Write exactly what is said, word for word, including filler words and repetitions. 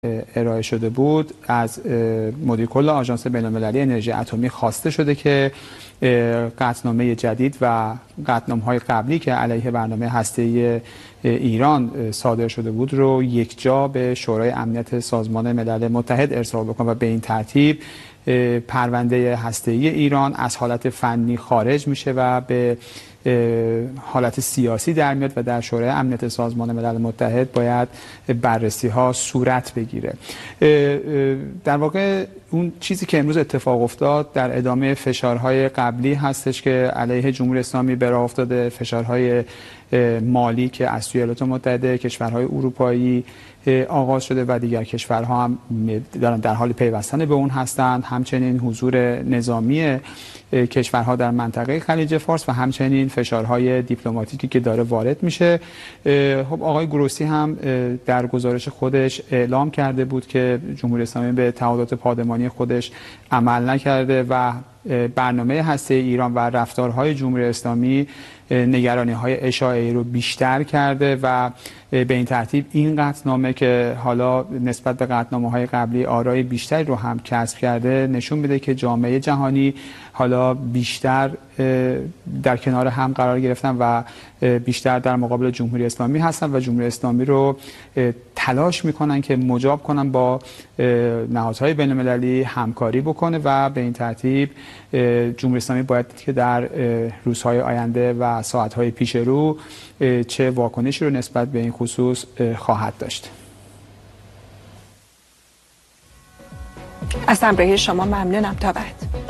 ارائه شده بود از مدیر کل آژانس بین‌المللی انرژی اتمی خواسته شده که قطعنامه جدید و قطعنامه‌های قبلی که علیه برنامه هسته‌ای ایران صادر شده بود رو یکجا به شورای امنیت سازمان ملل متحد ارسال بکنه و به این ترتیب پرونده هسته‌ای ایران از حالت فنی خارج میشه و به حالت سیاسی در میاد و در شورای امنیت سازمان ملل متحد باید بررسی ها صورت بگیره. در واقع اون چیزی که امروز اتفاق افتاد در ادامه فشارهای قبلی هستش که علیه جمهوری اسلامی به راه افتاده، فشارهای مالی که از سوی ایالات متحده، کشورهای اروپایی آغاز شده و دیگر کشورها هم در حال پیوستن به اون هستند. همچنین حضور نظامی کشورها در منطقه خلیج فارس و همچنین فشارهای دیپلماتیکی که داره وارد میشه. خب آقای گروسی هم در گزارش خودش اعلام کرده بود که جمهوری اسلامی به تعهدات پادمانی خودش عمل نکرده و برنامه هسته ایران و رفتارهای جمهوری اسلامی نگرانی های اشاعه‌ای رو بیشتر کرده و به این ترتیب این قطعنامه که حالا نسبت به قطعنامه‌های قبلی آرای بیشتری رو هم کسب کرده نشون میده که جامعه جهانی حالا بیشتر در کنار هم قرار گرفتن و بیشتر در مقابل جمهوری اسلامی هستن و جمهوری اسلامی رو تلاش میکنن که مجاب کنن با نهادهای بین‌المللی همکاری بکنه و به این ترتیب جمهوری اسلامی باید که در روزهای آینده و ساعتهای پیش رو چه واکنشی رو نسبت به این خصوص خواهد داشت. از همراهی شما ممنونم. تا بعد.